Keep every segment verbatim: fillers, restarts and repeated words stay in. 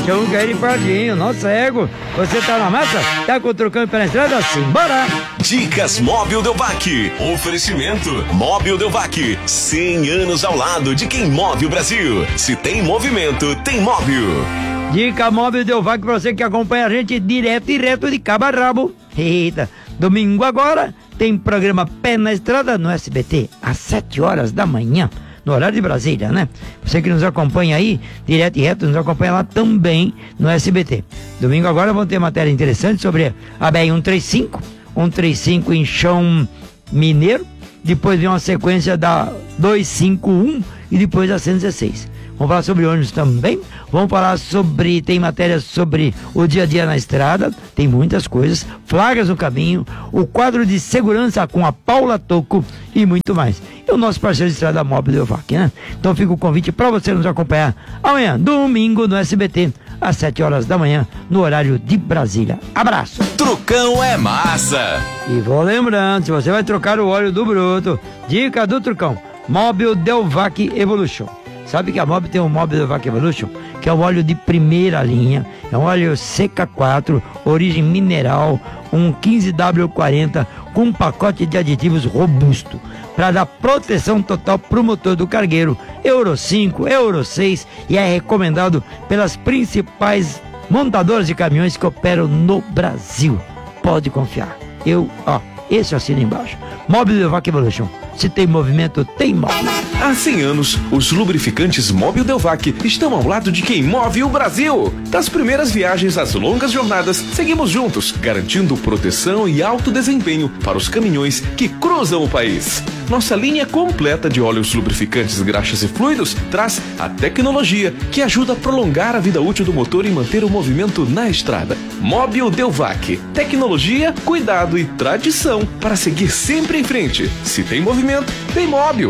chão quer ir pardinho, não cego. Você tá na massa? Tá com o trucão pela estrada? Simbora! Dicas Móbil Delvac. Oferecimento Móbil Delvac. cem anos ao lado de quem move o Brasil. Se tem movimento, tem móvel. Dica Móvel Delvac pra você que acompanha a gente direto e reto de cabo a rabo. Eita, domingo agora tem programa Pé na Estrada no S B T, às sete horas da manhã, no horário de Brasília, né? Você que nos acompanha aí, direto e reto, nos acompanha lá também no S B T. Domingo agora vão ter matéria interessante sobre a B R cento e trinta e cinco, cento e trinta e cinco em chão mineiro, depois vem uma sequência da duzentos e cinquenta e um e depois a cento e dezesseis. Vamos falar sobre ônibus também, vamos falar sobre, tem matéria sobre o dia a dia na estrada, tem muitas coisas, flagas no caminho, o quadro de segurança com a Paula Tocco e muito mais. E o nosso parceiro de estrada Móvel Delvac, né? Então fica o convite para você nos acompanhar amanhã, domingo, no S B T, às sete horas da manhã, no horário de Brasília. Abraço! Trucão é massa! E vou lembrando, se você vai trocar o óleo do bruto, dica do Trucão, Móvel Delvac Evolution. Sabe que a Móbil tem um Móbil Delvac Evolution, que é um óleo de primeira linha, é um óleo C K quatro, origem mineral, um quinze W quarenta, com um pacote de aditivos robusto, para dar proteção total para o motor do cargueiro, Euro cinco, Euro seis, e é recomendado pelas principais montadoras de caminhões que operam no Brasil. Pode confiar. Eu, ó, esse assina embaixo. Móbil Delvac Evolution. Se tem movimento, tem móvel. Há cem anos, os lubrificantes Móbil Delvac estão ao lado de quem move o Brasil. Das primeiras viagens às longas jornadas, seguimos juntos, garantindo proteção e alto desempenho para os caminhões que cruzam o país. Nossa linha completa de óleos lubrificantes, graxas e fluidos traz a tecnologia que ajuda a prolongar a vida útil do motor e manter o movimento na estrada. Móbil Delvac. Tecnologia, cuidado e tradição para seguir sempre em frente. Se tem movimento, tem móvel.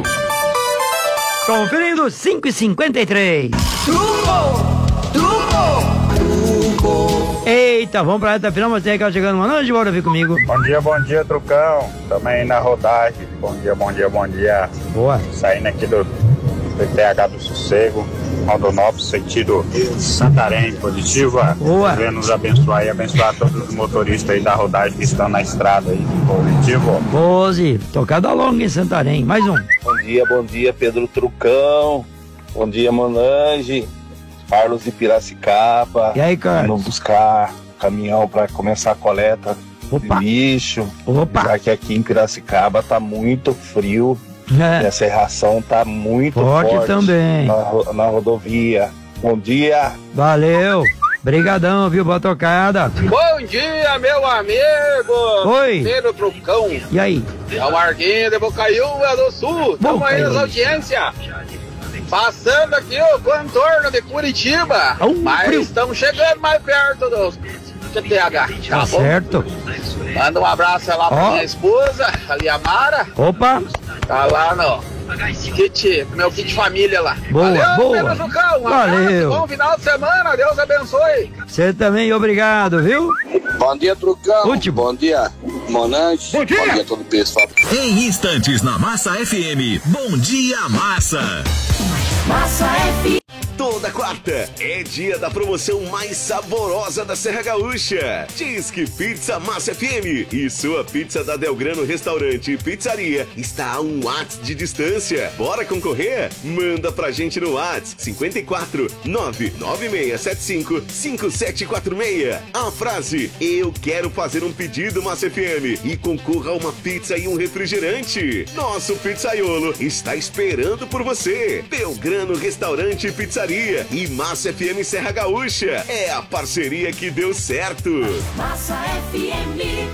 Conferindo cinco e cinquenta e três. Truco! Truco! Truco! Eita, vamos pra reta final, mas tem que chegando uma noite, bora vir comigo. Bom dia, bom dia, Trucão. Também na rodagem. Bom dia, bom dia, bom dia. Boa. Saindo aqui do P T H do Sossego, Rondonópolis, sentido Santarém, Positiva. Boa. Deus nos abençoar e abençoar todos os motoristas aí da rodagem que estão na estrada aí. Positivo. Doze, tocada longa em Santarém. Mais um. Bom dia, bom dia, Pedro Trucão. Bom dia, Monange. Carlos de Piracicaba. E aí, Carlos? Vamos buscar caminhão para começar a coleta Opa. de lixo. Opa. Já que aqui em Piracicaba tá muito frio. É. E a serração tá muito Forte, forte também. Na, na rodovia. Bom dia. Valeu. Brigadão, viu? Boa tocada. Bom dia, meu amigo. Oi. Pedro Trucão. E aí? É o Marquinhos de Bocaiúva do Sul. Estamos aí nas audiências. Passando aqui o contorno de Curitiba. Oh, mas frio. estamos chegando mais perto do P T H. Tá bom? certo. Manda um abraço lá pra Ó. minha esposa, a Liamara. Opa. Tá lá no kit, meu kit família lá. Boa, Valeu, boa. Pedro Trucão. Um Valeu. abraço, bom final de semana. Deus abençoe. Você também, obrigado, viu? Bom dia, Trucão. Último. Bom dia, Monange. Bom dia. Bom dia a todo o pessoal. Em instantes na Massa F M. Bom dia, Massa. Massa F M. Toda quarta é dia da promoção mais saborosa da Serra Gaúcha. Disque Pizza Massa F M e sua pizza da Delgrano Restaurante e Pizzaria está a um WhatsApp de distância. Bora concorrer? Manda pra gente no WhatsApp cinco quatro nove nove seis sete cinco cinco sete quatro seis. A frase: eu quero fazer um pedido Massa F M e concorra a uma pizza e um refrigerante. Nosso pizzaiolo está esperando por você. Belgrano Restaurante e Pizzaria e Massa F M Serra Gaúcha. É a parceria que deu certo. Massa F M.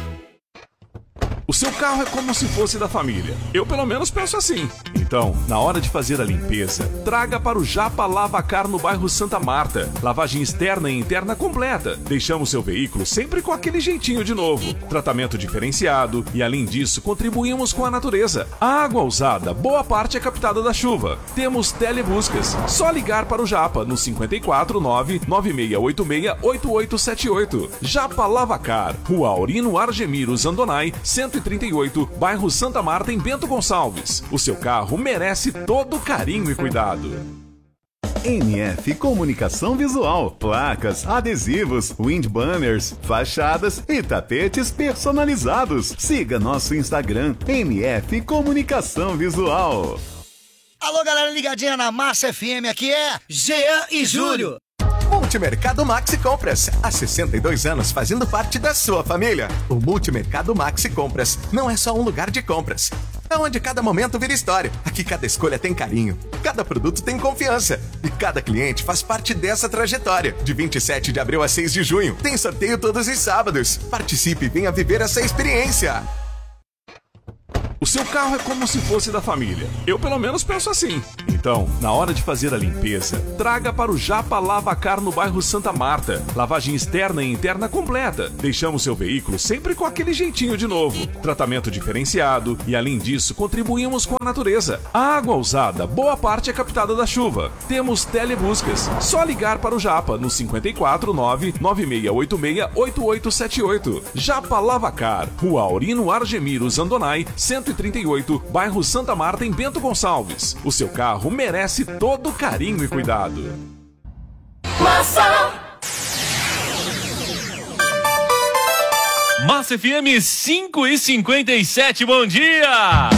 O seu carro é como se fosse da família. Eu, pelo menos, penso assim. Então, na hora de fazer a limpeza, traga para o Japa Lavacar no bairro Santa Marta. Lavagem externa e interna completa. Deixamos seu veículo sempre com aquele jeitinho de novo. Tratamento diferenciado e, além disso, contribuímos com a natureza. A água usada, boa parte é captada da chuva. Temos telebuscas. Só ligar para o Japa no cinco quatro nove nove seis oito seis oito oito sete oito. Japa Lavacar, Rua Aurino Argemiro Zandonai, cento e trinta e oito, bairro Santa Marta, em Bento Gonçalves. O seu carro merece todo o carinho e cuidado. M F Comunicação Visual, placas, adesivos, wind banners, fachadas e tapetes personalizados. Siga nosso Instagram, M F Comunicação Visual. Alô, galera ligadinha na Massa F M, aqui é Jean e Júlio. Multimercado Maxi Compras, há sessenta e dois anos fazendo parte da sua família. O Multimercado Maxi Compras não é só um lugar de compras. É onde cada momento vira história. Aqui cada escolha tem carinho, cada produto tem confiança e cada cliente faz parte dessa trajetória. De vinte e sete de abril a seis de junho, tem sorteio todos os sábados. Participe e venha viver essa experiência. O seu carro é como se fosse da família. Eu pelo menos penso assim. Então, na hora de fazer a limpeza, traga para o Japa Lavacar no bairro Santa Marta. Lavagem externa e interna completa. Deixamos seu veículo sempre com aquele jeitinho de novo. Tratamento diferenciado e, além disso, contribuímos com a natureza. A água usada, boa parte é captada da chuva. Temos telebuscas. Só ligar para o Japa no cinco quatro nove nove seis oito seis oito oito sete oito. Japa Lavacar, Rua Aurino Argemiro Zandonai, cento e trinta e oito, bairro Santa Marta, em Bento Gonçalves. O seu carro merece todo carinho e cuidado. Massa! Massa F M cinco e cinquenta e sete, bom dia!